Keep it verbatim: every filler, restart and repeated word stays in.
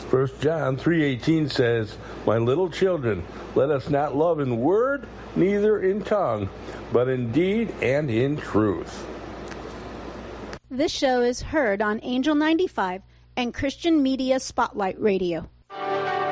First John three eighteen says, "My little children, let us not love in word, neither in tongue, but in deed and in truth." This show is heard on Angel ninety-five and Christian Media Spotlight Radio.